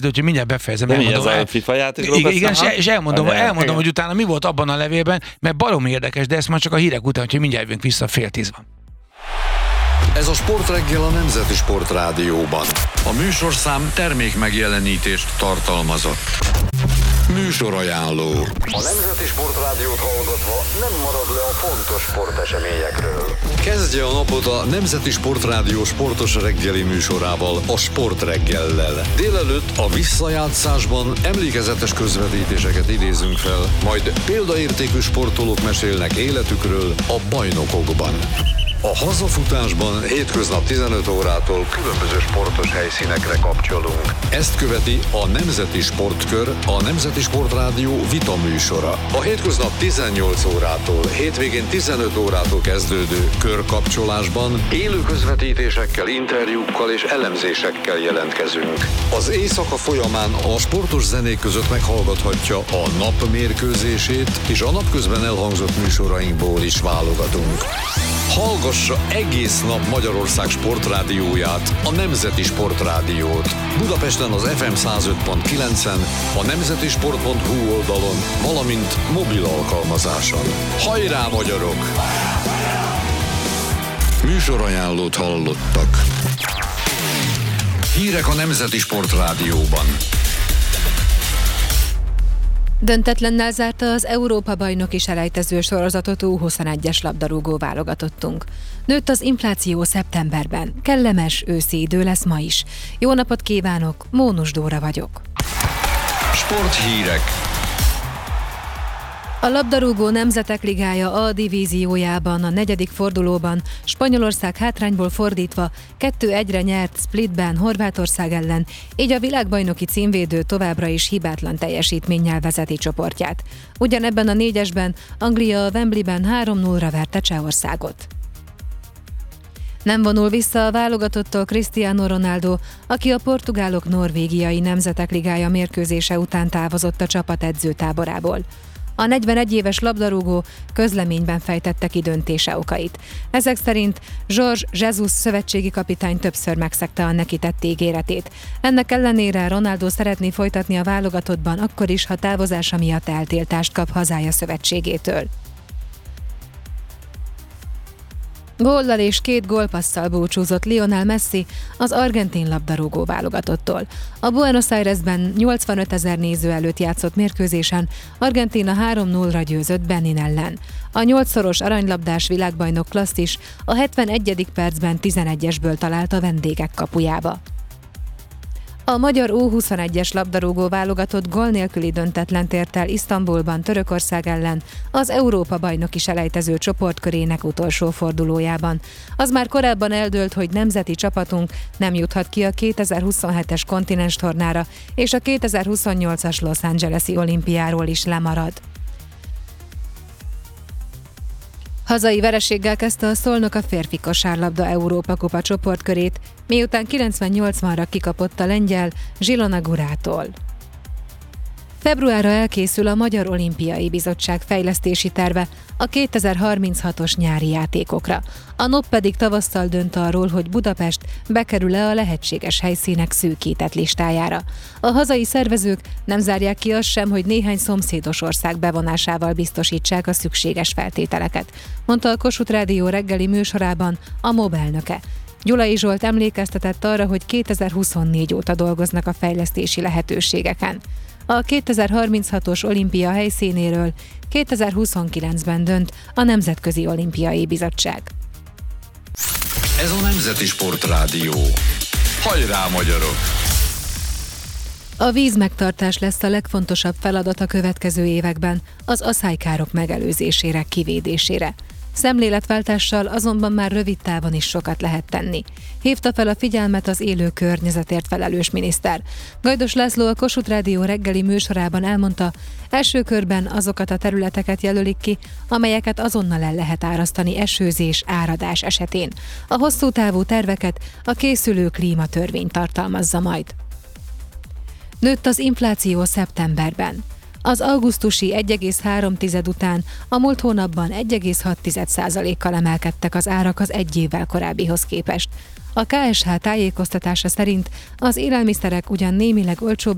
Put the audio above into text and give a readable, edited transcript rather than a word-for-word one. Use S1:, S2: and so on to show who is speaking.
S1: Úgyhogy mindjárt befejezem.
S2: De mi ez a FIFA játékról
S1: igen, és elmondom, hogy utána mi volt abban a levélben, mert baromi érdekes, de ezt már csak a hírek után, hogy mindjárt jövünk vissza 9:30.
S3: Ez a Sportreggel a Nemzeti Sportrádióban. A műsorszám termék megjelenítést tartalmazott. Műsorajánló. A Nemzeti Sportrádiót hallgatva nem marad le a fontos sporteseményekről. Kezdje a napot a Nemzeti Sportrádió sportos reggeli műsorával, a Sportreggellel. Délelőtt a visszajátszásban emlékezetes közvetítéseket idézünk fel, majd példaértékű sportolók mesélnek életükről a bajnokokban. A hazafutásban hétköznap 15 órától különböző sportos helyszínekre kapcsolunk. Ezt követi a Nemzeti Sportkör, a Nemzeti Sportrádió vita műsora. A hétköznap 18 órától, hétvégén 15 órától kezdődő körkapcsolásban élő közvetítésekkel, interjúkkal és elemzésekkel jelentkezünk. Az éjszaka folyamán a sportos zenék között meghallgathatja a nap mérkőzését, és a napközben elhangzott műsorainkból is válogatunk. Hallgassa egész nap Magyarország sportrádióját, a Nemzeti Sportrádiót. Budapesten az FM 105.9-en, a nemzetisport.hu oldalon, valamint mobil alkalmazáson. Hajrá, magyarok! Műsorajánlót hallottak. Hírek a Nemzeti Sportrádióban.
S4: Döntetlennel zárta az Európa-bajnoki selejtező sorozatot U21-es labdarúgó válogatottunk. Nőtt az infláció szeptemberben. Kellemes őszi idő lesz ma is. Jó napot kívánok, Mónus Dóra vagyok.
S3: Sporthírek.
S4: A labdarúgó Nemzetek Ligája A divíziójában a 4. fordulóban Spanyolország hátrányból fordítva 2-1-re nyert Splitben Horvátország ellen, így a világbajnoki címvédő továbbra is hibátlan teljesítménnyel vezeti csoportját. Ugyanebben a 4-esben Anglia a Wembleyben 3-0-ra verte Csehországot. Nem vonul vissza a válogatottól Cristiano Ronaldo, aki a portugálok norvégiai Nemzetek Ligája mérkőzése után távozott a csapat edzőtáborából. A 41 éves labdarúgó közleményben fejtette ki döntése okait. Ezek szerint Jorge Jesus szövetségi kapitány többször megszegte a neki tett ígéretét. Ennek ellenére Ronaldo szeretné folytatni a válogatottban akkor is, ha távozása miatt eltiltást kap hazája szövetségétől. Góllal és 2 gólpasszal búcsúzott Lionel Messi az argentin labdarúgó válogatottól. A Buenos Airesben 85 000 néző előtt játszott mérkőzésen Argentína 3-0-ra győzött Benin ellen. A 8-szoros aranylabdás világbajnok Klaszt is a 71. percben 11-esből talált a vendégek kapujába. A magyar U21-es labdarúgó válogatott gól nélküli döntetlent ért el Isztambulban Törökország ellen az Európa-bajnoki selejtező csoportkörének utolsó fordulójában. Az már korábban eldőlt, hogy nemzeti csapatunk nem juthat ki a 2027-es kontinenstornára, és a 2028-as Los Angeles-i olimpiáról is lemarad. Hazai vereséggel kezdte a Szolnok a férfi kosárlabda Európa-kupa csoportkörét, miután 90-80-ra kikapott a lengyel Zsilona Gurától. Februárra elkészül a Magyar Olimpiai Bizottság fejlesztési terve a 2036-os nyári játékokra. A NOP pedig tavasszal dönt arról, hogy Budapest bekerül-e a lehetséges helyszínek szűkített listájára. A hazai szervezők nem zárják ki azt sem, hogy néhány szomszédos ország bevonásával biztosítsák a szükséges feltételeket, mondta a Kossuth Rádió reggeli műsorában a MOB elnöke. Gyulai Zsolt emlékeztetett arra, hogy 2024 óta dolgoznak a fejlesztési lehetőségeken. A 2036-os olimpia helyszínéről 2029-ben dönt a Nemzetközi Olimpiai Bizottság.
S3: Ez a Nemzeti Sportrádió. Hajrá, magyarok!
S4: A vízmegtartás lesz a legfontosabb feladat a következő években, az aszálykárok megelőzésére, kivédésére. Szemléletváltással azonban már rövid távon is sokat lehet tenni. Hívta fel a figyelmet az élő környezetért felelős miniszter. Gajdos László a Kossuth Rádió reggeli műsorában elmondta, első körben azokat a területeket jelölik ki, amelyeket azonnal el lehet árasztani esőzés, áradás esetén. A hosszú távú terveket a készülő klímatörvény tartalmazza majd. Nőtt az infláció szeptemberben. Az augusztusi 1,3 után a múlt hónapban 1,6%-kal emelkedtek az árak az egy évvel korábbihoz képest. A KSH tájékoztatása szerint az élelmiszerek ugyan némileg olcsóbb